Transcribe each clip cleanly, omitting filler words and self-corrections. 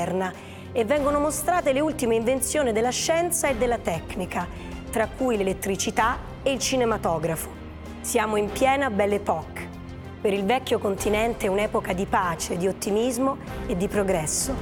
e vengono mostrate le ultime invenzioni della scienza e della tecnica, tra cui l'elettricità e il cinematografo. Siamo in piena Belle Époque. Per il vecchio continente è un'epoca di pace, di ottimismo e di progresso.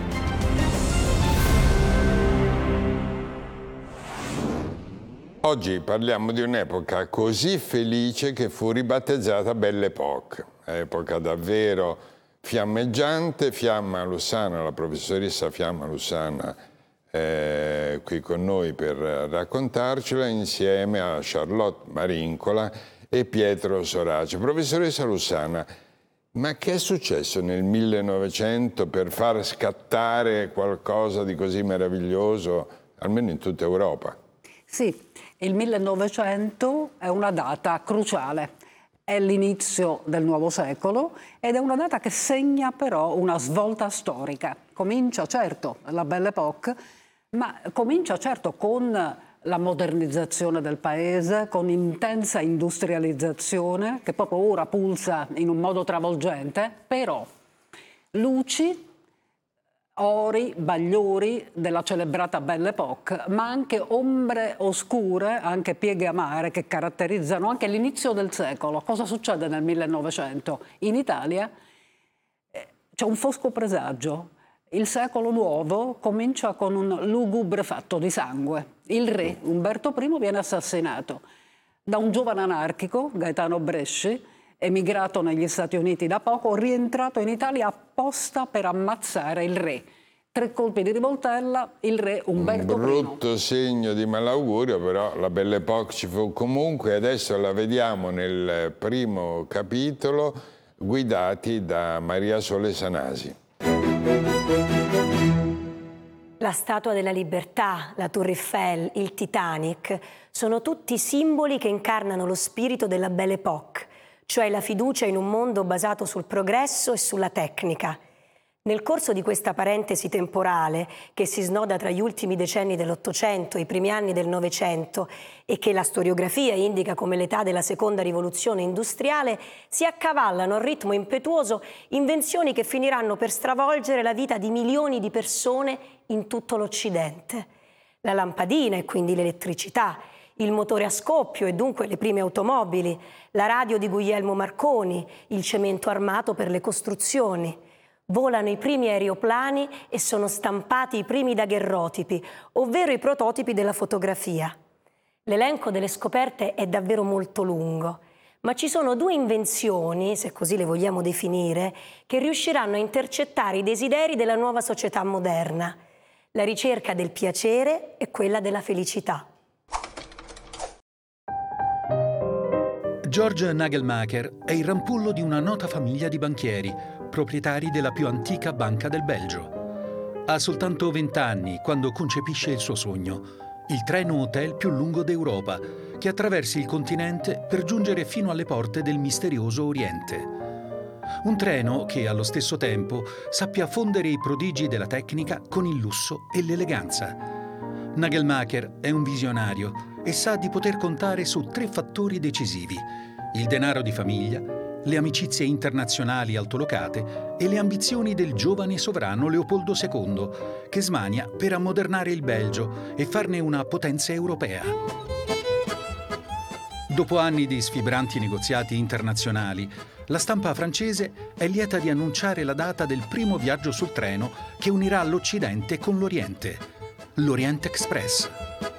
Oggi parliamo di un'epoca così felice che fu ribattezzata Belle Époque, epoca davvero fiammeggiante. Fiamma Lussana, la professoressa Fiamma Lussana, qui con noi per raccontarcela, insieme a Charlotte Marincola e Pietro Sorace. Professoressa Lussana, ma che è successo nel 1900 per far scattare qualcosa di così meraviglioso, almeno in tutta Europa? Sì, il 1900 è una data cruciale, è l'inizio del nuovo secolo ed è una data che segna però una svolta storica. Comincia certo la Belle Époque, ma comincia certo con la modernizzazione del paese, con intensa industrializzazione che proprio ora pulsa in un modo travolgente, però luci, ori, bagliori della celebrata Belle Époque, ma anche ombre oscure, anche pieghe amare che caratterizzano anche l'inizio del secolo. Cosa succede nel 1900? In Italia c'è un fosco presagio. Il secolo nuovo comincia con un lugubre fatto di sangue. Il re Umberto I viene assassinato da un giovane anarchico, Gaetano Bresci, emigrato negli Stati Uniti da poco, rientrato in Italia apposta per ammazzare il re. 3 colpi di rivoltella, il re Umberto I. Un brutto segno di malaugurio, però la Belle Époque ci fu comunque. Adesso la vediamo nel primo capitolo, guidati da Maria Sole Sanasi. La Statua della Libertà, la Tour Eiffel, il Titanic sono tutti simboli che incarnano lo spirito della Belle Époque, cioè la fiducia in un mondo basato sul progresso e sulla tecnica. Nel corso di questa parentesi temporale, che si snoda tra gli ultimi decenni dell'Ottocento e i primi anni del Novecento e che la storiografia indica come l'età della seconda rivoluzione industriale, si accavallano a ritmo impetuoso invenzioni che finiranno per stravolgere la vita di milioni di persone in tutto l'Occidente. La lampadina e quindi l'elettricità, il motore a scoppio e dunque le prime automobili, la radio di Guglielmo Marconi, il cemento armato per le costruzioni. Volano i primi aeroplani e sono stampati i primi daguerrotipi, ovvero i prototipi della fotografia. L'elenco delle scoperte è davvero molto lungo, ma ci sono 2 invenzioni, se così le vogliamo definire, che riusciranno a intercettare i desideri della nuova società moderna: la ricerca del piacere e quella della felicità. George Nagelmaker è il rampollo di una nota famiglia di banchieri, proprietari della più antica banca del Belgio. Ha soltanto 20 anni quando concepisce il suo sogno, il treno hotel più lungo d'Europa, che attraversi il continente per giungere fino alle porte del misterioso Oriente. Un treno che, allo stesso tempo, sappia fondere i prodigi della tecnica con il lusso e l'eleganza. Nagelmaker è un visionario e sa di poter contare su 3 fattori decisivi: il denaro di famiglia, le amicizie internazionali altolocate e le ambizioni del giovane sovrano Leopoldo II, che smania per ammodernare il Belgio e farne una potenza europea. Dopo anni di sfibranti negoziati internazionali, la stampa francese è lieta di annunciare la data del primo viaggio sul treno che unirà l'Occidente con l'Oriente, l'Orient Express.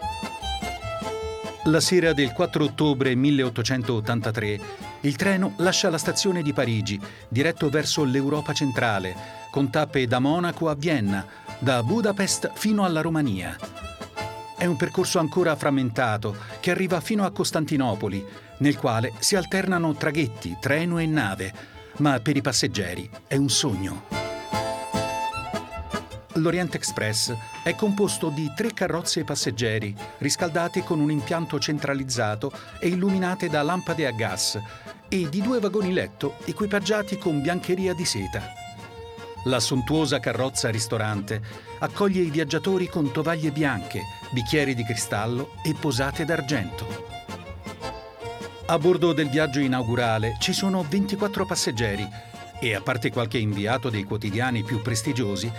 La sera del 4 ottobre 1883, il treno lascia la stazione di Parigi, diretto verso l'Europa centrale, con tappe da Monaco a Vienna, da Budapest fino alla Romania. È un percorso ancora frammentato che arriva fino a Costantinopoli, nel quale si alternano traghetti, treno e nave, ma per i passeggeri è un sogno. L'Orient Express è composto di 3 carrozze passeggeri, riscaldate con un impianto centralizzato e illuminate da lampade a gas, e di 2 vagoni letto equipaggiati con biancheria di seta. La sontuosa carrozza ristorante accoglie i viaggiatori con tovaglie bianche, bicchieri di cristallo e posate d'argento. A bordo del viaggio inaugurale ci sono 24 passeggeri e, a parte qualche inviato dei quotidiani più prestigiosi,